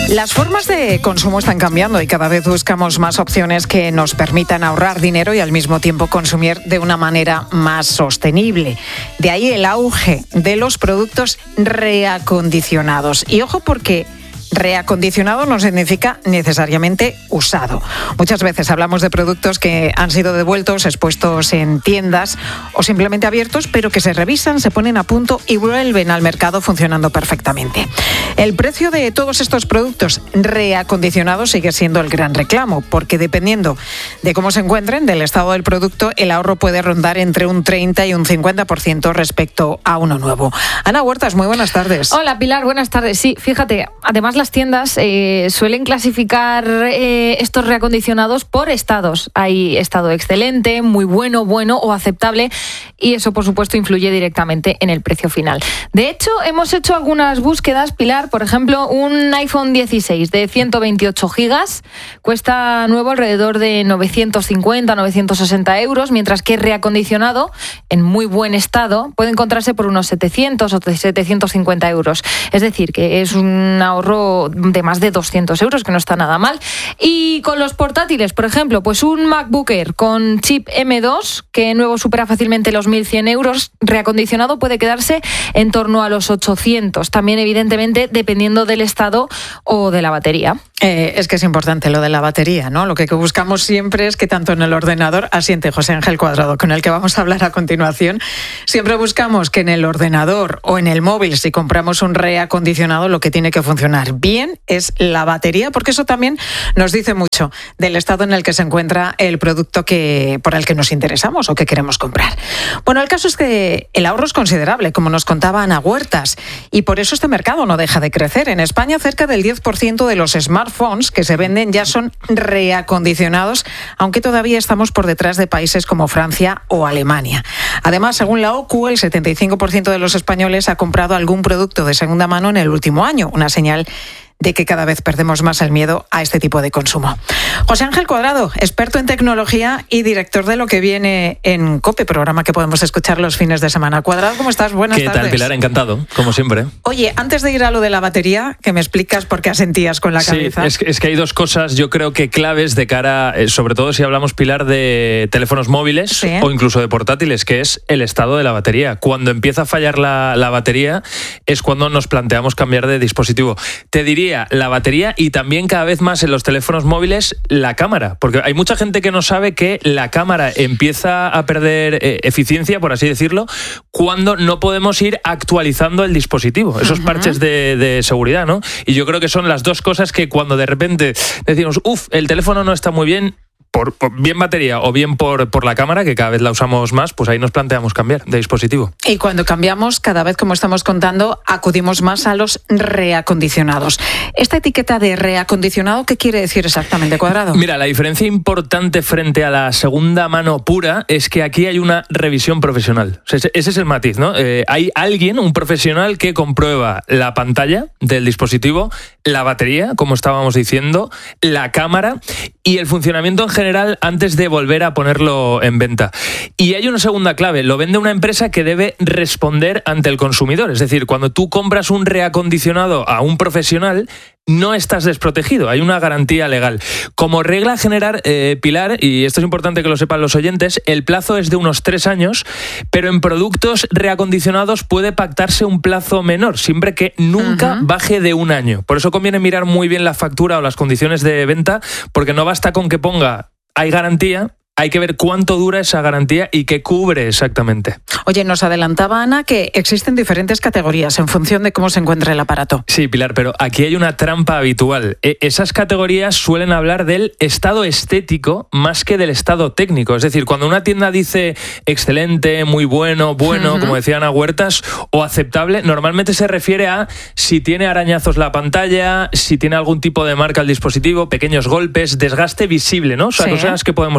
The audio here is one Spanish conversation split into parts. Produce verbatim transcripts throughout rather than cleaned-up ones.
Las formas de consumo están cambiando y cada vez buscamos más opciones que nos permitan ahorrar dinero y al mismo tiempo consumir de una manera más sostenible. De ahí el auge de los productos reacondicionados. Y ojo, porque reacondicionado no significa necesariamente usado. Muchas veces hablamos de productos que han sido devueltos, expuestos en tiendas o simplemente abiertos, pero que se revisan, se ponen a punto y vuelven al mercado funcionando perfectamente. El precio de todos estos productos reacondicionados sigue siendo el gran reclamo, porque dependiendo de cómo se encuentren, del estado del producto, el ahorro puede rondar entre un treinta y un cincuenta por ciento respecto a uno nuevo. Ana Huertas, muy buenas tardes. Hola Pilar, buenas tardes. Sí, fíjate, además las tiendas eh, suelen clasificar eh, estos reacondicionados por estados. Hay estado excelente, muy bueno, bueno o aceptable, y eso por supuesto influye directamente en el precio final. De hecho, hemos hecho algunas búsquedas, Pilar. Por ejemplo, un iPhone dieciséis de ciento veintiocho gigas cuesta nuevo alrededor de novecientos cincuenta, novecientos sesenta euros, mientras que reacondicionado en muy buen estado puede encontrarse por unos setecientos o setecientos cincuenta euros. Es decir, que es un ahorro de más de doscientos euros, que no está nada mal. Y con los portátiles, por ejemplo, pues un MacBook Air con chip eme dos, que nuevo supera fácilmente los mil cien euros, reacondicionado puede quedarse en torno a los ochocientos. También, evidentemente, dependiendo del estado o de la batería. Eh, es que es importante lo de la batería, ¿no? Lo que buscamos siempre es que tanto en el ordenador, asiente José Ángel Cuadrado, con el que vamos a hablar a continuación, siempre buscamos que en el ordenador o en el móvil, si compramos un reacondicionado, lo que tiene que funcionar bien es la batería, porque eso también nos dice mucho del estado en el que se encuentra el producto que, por el que nos interesamos o que queremos comprar. Bueno, el caso es que el ahorro es considerable, como nos contaba Ana Huertas, y por eso este mercado no deja de crecer. En España, cerca del diez por ciento de los smartphones que se venden ya son reacondicionados, aunque todavía estamos por detrás de países como Francia o Alemania. Además, según la O C U, el setenta y cinco por ciento de los españoles ha comprado algún producto de segunda mano en el último año, una señal de que cada vez perdemos más el miedo a este tipo de consumo. José Ángel Cuadrado, experto en tecnología y director de Lo que viene en COPE, programa que podemos escuchar los fines de semana. Cuadrado, ¿cómo estás? Buenas tardes. ¿Qué tal, Pilar? Encantado, como siempre. Oye, antes de ir a lo de la batería, que me explicas por qué asentías con la cabeza. Sí, es que, es que hay dos cosas, yo creo que claves de cara, sobre todo si hablamos, Pilar, de teléfonos móviles, sí, o incluso de portátiles, que es el estado de la batería. Cuando empieza a fallar la, la batería es cuando nos planteamos cambiar de dispositivo. Te diría la batería y también cada vez más en los teléfonos móviles la cámara, porque hay mucha gente que no sabe que la cámara empieza a perder eh, eficiencia, por así decirlo, cuando no podemos ir actualizando el dispositivo, esos uh-huh. parches de, de seguridad, ¿no? Y yo creo que son las dos cosas que cuando de repente decimos, uff, el teléfono no está muy bien, Por, por bien batería o bien por, por la cámara, que cada vez la usamos más, pues ahí nos planteamos cambiar de dispositivo. Y cuando cambiamos, cada vez, como estamos contando, acudimos más a los reacondicionados. Esta etiqueta de reacondicionado, ¿qué quiere decir exactamente, Cuadrado? Mira, la diferencia importante frente a la segunda mano pura es que aquí hay una revisión profesional. O sea, ese es el matiz, ¿no? Eh, hay alguien, un profesional, que comprueba la pantalla del dispositivo, la batería, como estábamos diciendo, la cámara y el funcionamiento en general antes de volver a ponerlo en venta. Y hay una segunda clave, lo vende una empresa que debe responder ante el consumidor. Es decir, cuando tú compras un reacondicionado a un profesional, no estás desprotegido, hay una garantía legal. Como regla general, eh, Pilar, y esto es importante que lo sepan los oyentes, el plazo es de unos tres años, pero en productos reacondicionados puede pactarse un plazo menor, siempre que nunca uh-huh. baje de un año. Por eso conviene mirar muy bien la factura o las condiciones de venta, porque no basta con que ponga hay garantía, hay que ver cuánto dura esa garantía y qué cubre exactamente. Oye, nos adelantaba Ana que existen diferentes categorías en función de cómo se encuentra el aparato. Sí, Pilar, pero aquí hay una trampa habitual. E- esas categorías suelen hablar del estado estético más que del estado técnico. Es decir, cuando una tienda dice excelente, muy bueno, bueno, uh-huh. como decía Ana Huertas, o aceptable, normalmente se refiere a si tiene arañazos la pantalla, si tiene algún tipo de marca el dispositivo, pequeños golpes, desgaste visible, ¿no? O sea, sí. cosas que podemos ver nosotros.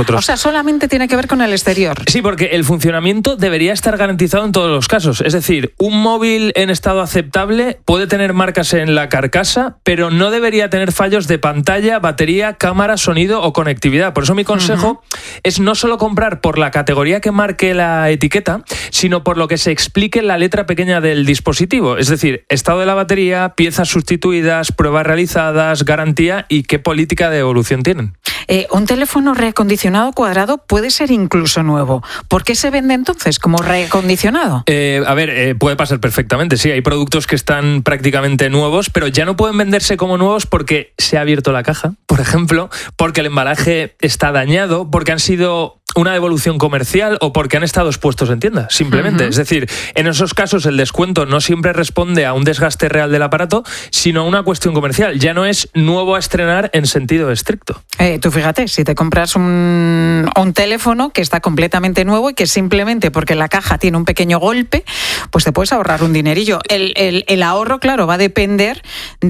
nosotros. O sea, solamente tiene que ver con el exterior. Sí, porque el funcionamiento debería estar garantizado en todos los casos. Es decir, un móvil en estado aceptable puede tener marcas en la carcasa, pero no debería tener fallos de pantalla, batería, cámara, sonido o conectividad. Por eso mi consejo uh-huh. es no solo comprar por la categoría que marque la etiqueta, sino por lo que se explique en la letra pequeña del dispositivo. Es decir, estado de la batería, piezas sustituidas, pruebas realizadas, garantía y qué política de evolución tienen. Eh, un teléfono reacondicionado cuadrado puede ser incluso nuevo. ¿Por qué se vende entonces como reacondicionado? Eh, a ver, eh, puede pasar perfectamente. Sí, hay productos que están prácticamente nuevos, pero ya no pueden venderse como nuevos porque se ha abierto la caja, por ejemplo, porque el embalaje está dañado, porque han sido una devolución comercial o porque han estado expuestos en tienda, simplemente. Uh-huh. Es decir, en esos casos el descuento no siempre responde a un desgaste real del aparato, sino a una cuestión comercial. Ya no es nuevo a estrenar en sentido estricto. Eh, tú fíjate, si te compras un, un teléfono que está completamente nuevo y que simplemente porque la caja tiene un pequeño golpe, pues te puedes ahorrar un dinerillo. El, el, el ahorro, claro, va a depender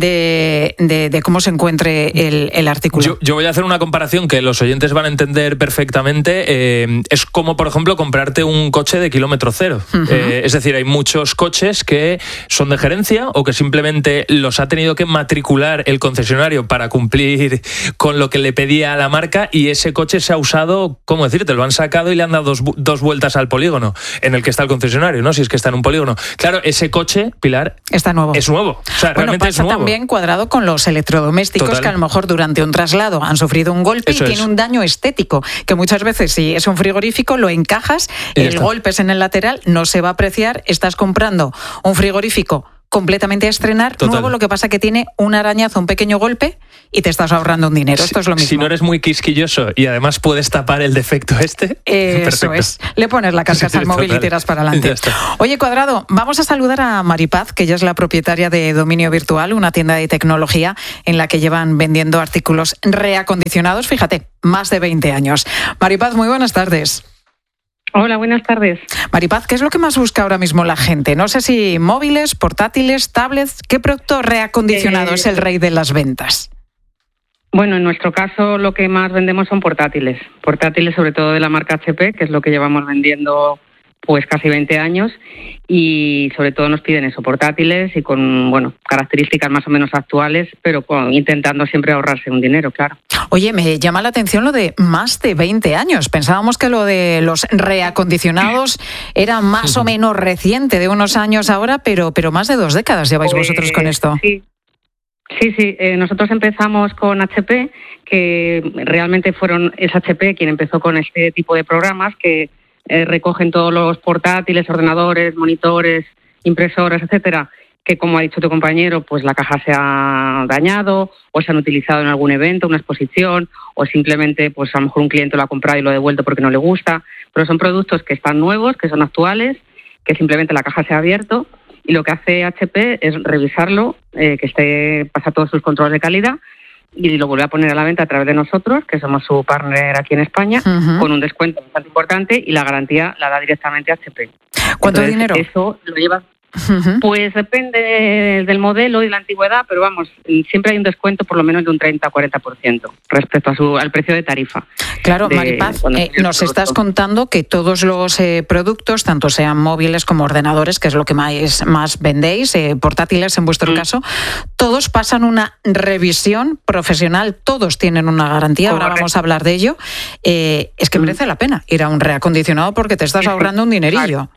de, de, de cómo se encuentre el, el artículo. Yo, yo voy a hacer una comparación que los oyentes van a entender perfectamente. Eh, es como, por ejemplo, comprarte un coche de kilómetro cero. Uh-huh. Eh, es decir, hay muchos coches que son de gerencia o que simplemente los ha tenido que matricular el concesionario para cumplir con lo que le pedía a la marca y ese coche se ha usado, ¿cómo decirte? Lo han sacado y le han dado dos, dos vueltas al polígono en el que está el concesionario, ¿no? Si es que está en un polígono. Claro, ese coche, Pilar, está nuevo. Es nuevo. O sea, bueno, realmente pasa es nuevo. También cuadrado con los electrodomésticos. Total. Que a lo mejor durante un traslado han sufrido un golpe Eso y tiene es. un daño estético, que muchas veces si es un frigorífico lo encajas, y el golpe es en el lateral, no se va a apreciar, estás comprando un frigorífico completamente a estrenar, Total. nuevo, lo que pasa que tiene un arañazo, un pequeño golpe y te estás ahorrando un dinero. Esto si, es lo mismo. Si no eres muy quisquilloso y además puedes tapar el defecto este, eh, Eso es. Le pones la carcasa al móvil y tiras para adelante. Oye, Cuadrado, vamos a saludar a Maripaz, que ella es la propietaria de Dominio Virtual, una tienda de tecnología en la que llevan vendiendo artículos reacondicionados, fíjate, más de veinte años. Maripaz, muy buenas tardes. Hola, buenas tardes. Maripaz, ¿qué es lo que más busca ahora mismo la gente? No sé si móviles, portátiles, tablets. ¿Qué producto reacondicionado eh, es el rey de las ventas? Bueno, en nuestro caso lo que más vendemos son portátiles. Portátiles sobre todo de la marca H P, que es lo que llevamos vendiendo pues casi veinte años, y sobre todo nos piden eso, portátiles y con, bueno, características más o menos actuales, pero con, intentando siempre ahorrarse un dinero, claro. Oye, me llama la atención lo de más de veinte años. Pensábamos que lo de los reacondicionados era más o menos reciente, de unos años ahora, pero, pero más de dos décadas lleváis pues, vosotros con esto. Sí. Sí, sí, eh, nosotros empezamos con H P, que realmente fueron es H P quien empezó con este tipo de programas que eh, recogen todos los portátiles, ordenadores, monitores, impresoras, etcétera, que como ha dicho tu compañero, pues la caja se ha dañado o se han utilizado en algún evento, una exposición, o simplemente pues a lo mejor un cliente lo ha comprado y lo ha devuelto porque no le gusta, pero son productos que están nuevos, que son actuales, que simplemente la caja se ha abierto. Y lo que hace H P es revisarlo, eh, que esté pasa todos sus controles de calidad y lo vuelve a poner a la venta a través de nosotros, que somos su partner aquí en España, uh-huh. con un descuento bastante importante y la garantía la da directamente H P. ¿Cuánto Entonces, dinero? Eso lo lleva... Uh-huh. Pues depende del modelo y de la antigüedad, pero vamos, siempre hay un descuento por lo menos de un treinta a cuarenta por ciento respecto a su, al precio de tarifa. Claro, de, Maripaz, eh, nos estás contando que todos los eh, productos, tanto sean móviles como ordenadores, que es lo que más, más vendéis, eh, portátiles en vuestro mm. caso, todos pasan una revisión profesional, todos tienen una garantía, Correcto. Ahora vamos a hablar de ello. Eh, es que mm. merece la pena ir a un reacondicionado porque te estás ahorrando un dinerillo. Claro.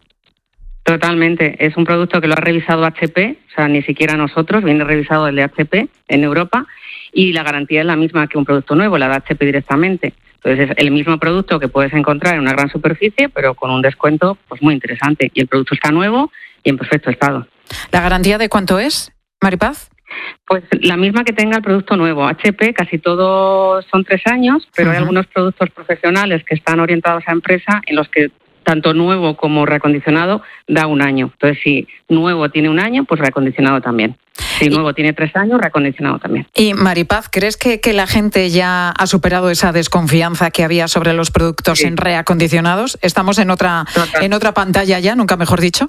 Totalmente, es un producto que lo ha revisado H P, o sea, ni siquiera nosotros, viene revisado el de H P en Europa y la garantía es la misma que un producto nuevo, la de H P directamente. Entonces es el mismo producto que puedes encontrar en una gran superficie, pero con un descuento pues muy interesante. Y el producto está nuevo y en perfecto estado. ¿La garantía de cuánto es, Maripaz? Pues la misma que tenga el producto nuevo. H P casi todos son tres años, pero uh-huh. hay algunos productos profesionales que están orientados a empresa en los que tanto nuevo como reacondicionado da un año. Entonces, si nuevo tiene un año, pues reacondicionado también. Si nuevo tiene tres años, reacondicionado también. Y Maripaz, ¿crees que, que la gente ya ha superado esa desconfianza que había sobre los productos sí. en reacondicionados? ¿Estamos en otra, en otra pantalla ya, nunca mejor dicho?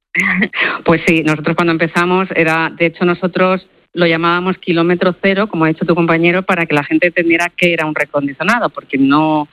Pues sí, nosotros cuando empezamos era, de hecho nosotros lo llamábamos kilómetro cero, como ha dicho tu compañero, para que la gente entendiera qué era un reacondicionado, porque no...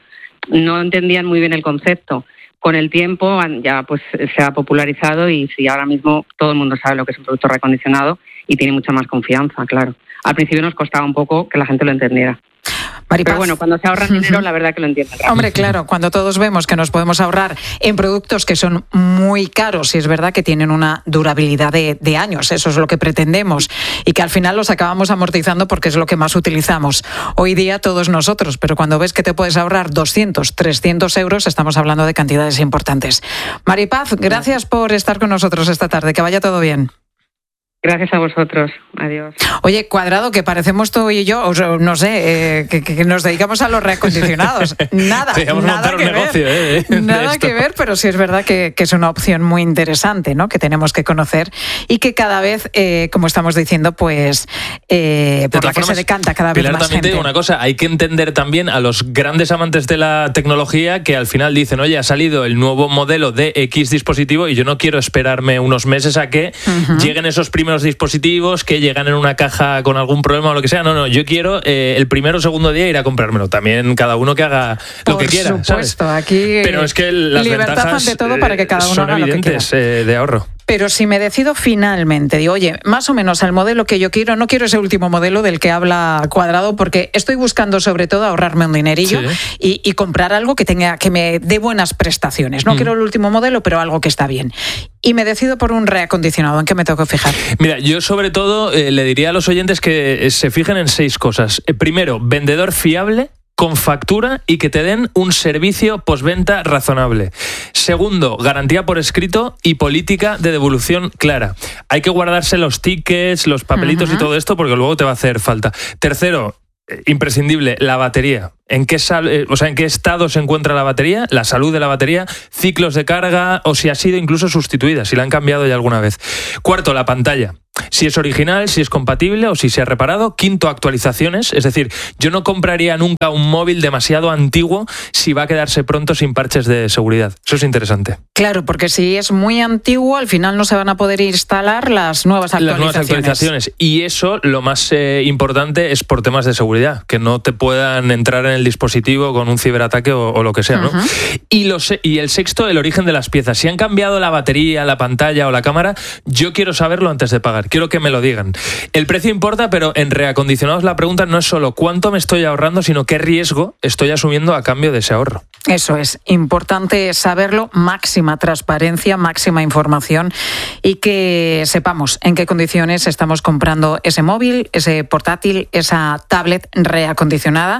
no entendían muy bien el concepto. Con el tiempo ya pues se ha popularizado y sí, ahora mismo todo el mundo sabe lo que es un producto reacondicionado y tiene mucha más confianza, claro. Al principio nos costaba un poco que la gente lo entendiera. Maripaz. Pero bueno, cuando se ahorra dinero, la verdad que lo entienden. Hombre, claro, cuando todos vemos que nos podemos ahorrar en productos que son muy caros y es verdad que tienen una durabilidad de, de años, eso es lo que pretendemos y que al final los acabamos amortizando porque es lo que más utilizamos hoy día todos nosotros, pero cuando ves que te puedes ahorrar doscientos, trescientos euros, estamos hablando de cantidades importantes. Maripaz, gracias por estar con nosotros esta tarde, que vaya todo bien. Gracias a vosotros. Adiós. Oye, Cuadrado, que parecemos tú y yo, o no sé, eh, que, que nos dedicamos a los reacondicionados. Nada, nada que ver. Negocio, eh, nada que ver, pero sí es verdad que, que es una opción muy interesante, ¿no? Que tenemos que conocer y que cada vez, eh, como estamos diciendo, pues eh, por la que se decanta cada vez Pilar, más también gente. Te digo una cosa, hay que entender también a los grandes amantes de la tecnología que al final dicen, oye, ha salido el nuevo modelo de X dispositivo y yo no quiero esperarme unos meses a que uh-huh. lleguen esos primeros dispositivos que llegan en una caja con algún problema o lo que sea. No, no, yo quiero eh, el primero o segundo día ir a comprármelo. También cada uno que haga lo Por que quiera. Por supuesto, ¿sabes? aquí pero es que las libertad ventajas ante todo para que cada uno son haga evidentes lo que quiera. Eh, de ahorro. Pero si me decido finalmente, digo, oye, más o menos el modelo que yo quiero, no quiero ese último modelo del que habla Cuadrado, porque estoy buscando sobre todo ahorrarme un dinerillo sí. y, y comprar algo que tenga que me dé buenas prestaciones. No mm. quiero el último modelo, pero algo que está bien. Y me decido por un reacondicionado. ¿En qué me tengo que fijar? Mira, yo sobre todo eh, le diría a los oyentes que se fijen en seis cosas. Eh, primero, vendedor fiable, con factura y que te den un servicio postventa razonable. Segundo, garantía por escrito y política de devolución clara. Hay que guardarse los tickets, los papelitos uh-huh. y todo esto porque luego te va a hacer falta. Tercero, imprescindible, la batería. ¿En qué, sal, eh, o sea, ¿En qué estado se encuentra la batería? La salud de la batería, ciclos de carga o si ha sido incluso sustituida, si la han cambiado ya alguna vez. Cuarto, la pantalla. Si es original, si es compatible o si se ha reparado. Quinto, actualizaciones. Es decir, yo no compraría nunca un móvil demasiado antiguo si va a quedarse pronto sin parches de seguridad. Eso es interesante. Claro, porque si es muy antiguo, al final no se van a poder instalar las nuevas actualizaciones. Las nuevas actualizaciones. Y eso, lo más eh, importante, es por temas de seguridad. Que no te puedan entrar en el dispositivo con un ciberataque o, o lo que sea, ¿no? Uh-huh. Y, lo se- y el sexto, el origen de las piezas. Si han cambiado la batería, la pantalla o la cámara, yo quiero saberlo antes de pagar. Quiero que me lo digan. El precio importa, pero en reacondicionados la pregunta no es solo cuánto me estoy ahorrando, sino qué riesgo estoy asumiendo a cambio de ese ahorro. Eso es, importante saberlo, máxima transparencia, máxima información y que sepamos en qué condiciones estamos comprando ese móvil, ese portátil, esa tablet reacondicionada.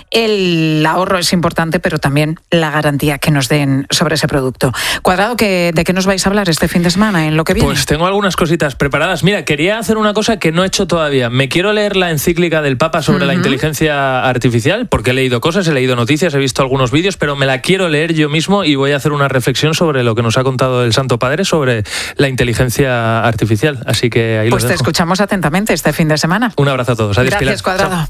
El ahorro es importante, pero también la garantía que nos den sobre ese producto. Cuadrado, ¿de qué nos vais a hablar este fin de semana en lo que viene? Pues tengo algunas cositas preparadas. Mira, quería hacer una cosa que no he hecho todavía. Me quiero leer la encíclica del Papa sobre uh-huh. la inteligencia artificial, porque he leído cosas, he leído noticias, he visto algunos vídeos, pero me la quiero leer yo mismo y voy a hacer una reflexión sobre lo que nos ha contado el Santo Padre sobre la inteligencia artificial. Así que ahí pues lo dejo. Te escuchamos atentamente este fin de semana. Un abrazo a todos. Adiós, Gracias, Pilar. Cuadrado.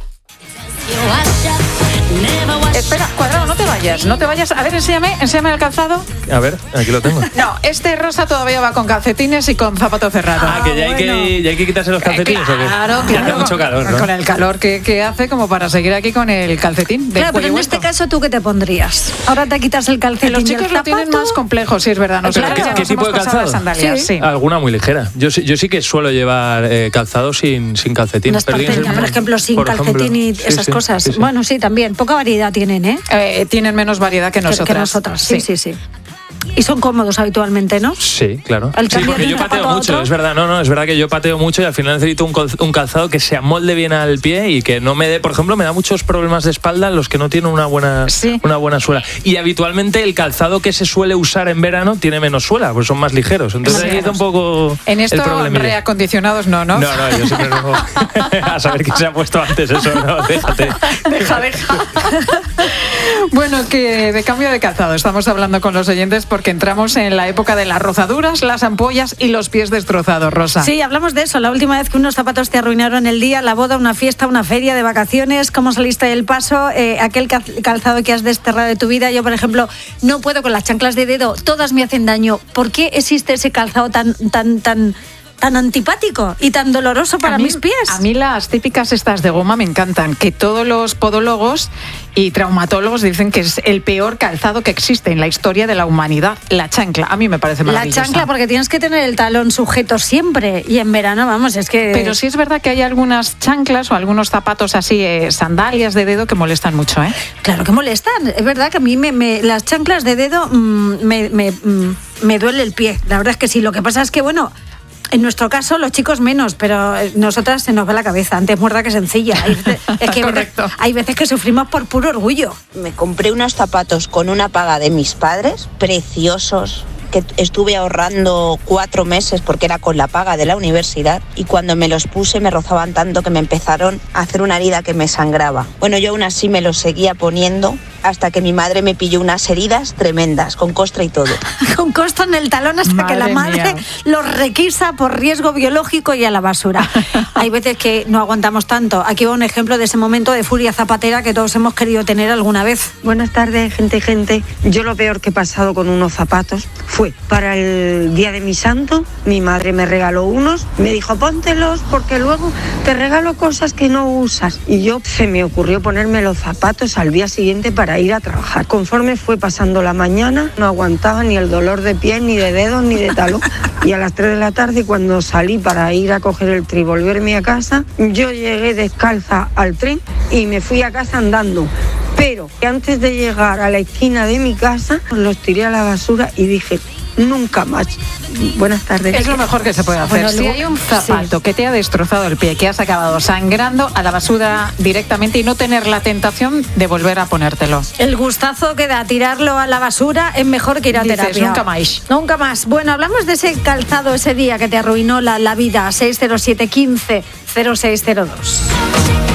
Espera, Cuadrado, no te vayas, no te vayas. A ver, enséñame, enséñame el calzado. A ver, aquí lo tengo. No, este rosa todavía va con calcetines y con zapato cerrado. Ah, que ya, bueno. hay que ya hay que quitarse los calcetines. Eh, claro, ¿o qué? claro. Hace mucho calor, ¿no? Con el calor que, que hace como para seguir aquí con el calcetín. De claro, pero en vuelto. este caso, ¿tú qué te pondrías? Ahora te quitas el calcetín. Los chicos y el lo tienen más complejo, sí, es verdad. Nosotros ¿Qué, ya ¿qué nos tipo de hemos pasado calzado? las sandalias, sí. Sí. Alguna muy ligera. Yo, yo sí que suelo llevar eh, calzado sin, sin calcetín. Unas parteñas, por ejemplo, sin por calcetín ejemplo. y Sí, esas sí, cosas. sí, sí. Bueno, sí, también. Poca variedad tienen, ¿eh? Eh, tienen menos variedad que nosotras. Que, que nosotras, sí, sí, sí. Y son cómodos habitualmente, ¿no? Sí, claro. Al Sí, cambiar porque de yo un pateo zapato a mucho, otro. es verdad. No, no, es verdad que yo pateo mucho y al final necesito un, cal- un calzado que se amolde bien al pie y que no me dé, por ejemplo, me da muchos problemas de espalda los que no tienen una buena, Sí. una buena suela. Y habitualmente el calzado que se suele usar en verano tiene menos suela, pues son más ligeros. Entonces ahí está un poco En esto, el problemilla. reacondicionados no, ¿no? No, no, yo siempre no. A saber quién se ha puesto antes eso, no, déjate. Deja, deja. Bueno, que de cambio de calzado estamos hablando con los oyentes porque entramos en la época de las rozaduras, las ampollas y los pies destrozados, Rosa. Sí, hablamos de eso. La última vez que unos zapatos te arruinaron el día, la boda, una fiesta, una feria de vacaciones, cómo saliste del paso, eh, aquel calzado que has desterrado de tu vida. Yo, por ejemplo, no puedo con las chanclas de dedo, todas me hacen daño. ¿Por qué existe ese calzado tan, tan, tan... tan antipático y tan doloroso para a mí, mis pies? A mí las típicas estas de goma me encantan, que todos los podólogos y traumatólogos dicen que es el peor calzado que existe en la historia de la humanidad, la chancla. A mí me parece maravillosa. La chancla, porque tienes que tener el talón sujeto siempre, y en verano, vamos, es que... Pero sí es verdad que hay algunas chanclas o algunos zapatos así, eh, sandalias de dedo, que molestan mucho, ¿eh? Claro que molestan. Es verdad que a mí me, me, las chanclas de dedo mmm, me, me, mmm, me duele el pie. La verdad es que sí. Lo que pasa es que, bueno... En nuestro caso, los chicos menos, pero nosotras se nos va la cabeza, antes muerta que sencilla. Hay veces, es que hay veces, hay veces que sufrimos por puro orgullo. Me compré unos zapatos con una paga de mis padres, preciosos, que estuve ahorrando cuatro meses porque era con la paga de la universidad, y cuando me los puse me rozaban tanto que me empezaron a hacer una herida que me sangraba. Bueno, yo aún así me los seguía poniendo hasta que mi madre me pilló unas heridas tremendas, con costra y todo. Con costra en el talón hasta madre que la madre mía. Los requisa por riesgo biológico y a la basura. Hay veces que no aguantamos tanto. Aquí va un ejemplo de ese momento de furia zapatera que todos hemos querido tener alguna vez. Buenas tardes, gente, gente. Yo lo peor que he pasado con unos zapatos fue para el día de mi santo. Mi madre me regaló unos, me dijo póntelos porque luego te regalo cosas que no usas. Y yo se me ocurrió ponerme los zapatos al día siguiente para ir a trabajar. Conforme fue pasando la mañana, no aguantaba ni el dolor de pies, ni de dedos, ni de talón. Y a las tres de la tarde, cuando salí para ir a coger el tren y volverme a casa, yo llegué descalza al tren y me fui a casa andando. Pero antes de llegar a la esquina de mi casa, los tiré a la basura y dije, nunca más. Buenas tardes. Es lo mejor que se puede hacer. Bueno, si luego, hay un zapato sí. que te ha destrozado el pie, que has acabado sangrando, a la basura directamente y no tener la tentación de volver a ponértelo. El gustazo que da tirarlo a la basura es mejor que ir a Dices, terapia. Nunca más. Nunca más. Bueno, hablamos de ese calzado ese día que te arruinó la, la vida. seis cero siete, quince, cero seis cero dos.